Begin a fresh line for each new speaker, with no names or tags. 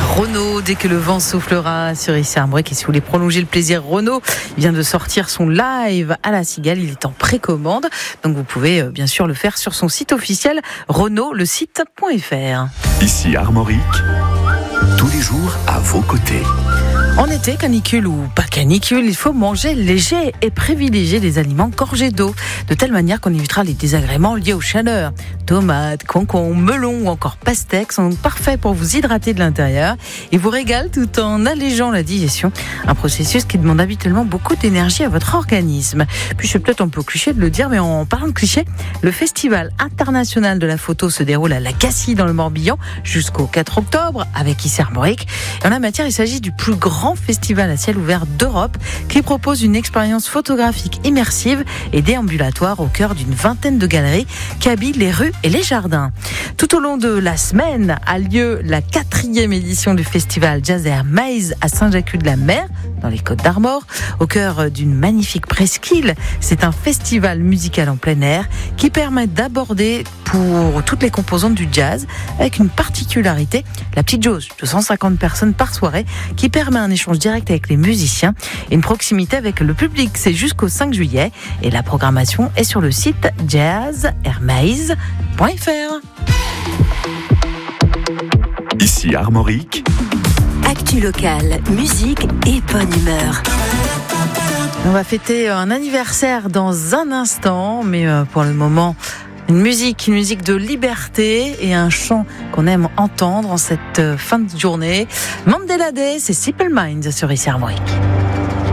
Renaud, dès que le vent soufflera sur ici Armorique. Et si vous voulez prolonger le plaisir, Renaud vient de sortir son live à la Cigale. Il est en précommande, donc vous pouvez bien sûr le faire sur son site officiel renaudlesite.fr.
Ici Armorique, tous les jours à vos côtés.
En été, canicule ou pas canicule, il faut manger léger et privilégier les aliments gorgés d'eau, de telle manière qu'on évitera les désagréments liés aux chaleurs. Tomates, concombres, melons ou encore pastèques sont parfaits pour vous hydrater de l'intérieur et vous régalent tout en allégeant la digestion, un processus qui demande habituellement beaucoup d'énergie à votre organisme. Puis c'est peut-être un peu cliché de le dire, mais en parlant de cliché, le Festival international de la photo se déroule à la Cassie dans le Morbihan jusqu'au 4 octobre avec Ici Armorique. Et en la matière, il s'agit du plus grand festival à ciel ouvert d'Europe qui propose une expérience photographique immersive et déambulatoire au cœur d'une vingtaine de galeries qui habillent les rues et les jardins. Tout au long de la semaine a lieu la 4e édition du festival Jazz Hermès à Saint-Jacques-de-la-Mer, dans les Côtes-d'Armor, au cœur d'une magnifique presqu'île. C'est un festival musical en plein air qui permet d'aborder pour toutes les composantes du jazz avec une particularité, la petite jauge de 150 personnes par soirée qui permet un échange direct avec les musiciens et une proximité avec le public. C'est jusqu'au 5 juillet et la programmation est sur le site jazzhermès.fr.
Ici Armorique,
actu locale, musique et bonne humeur.
On va fêter un anniversaire dans un instant, mais pour le moment, une musique de liberté et un chant qu'on aime entendre en cette fin de journée. Mandela Day, c'est Simple Minds sur Ici Armorique.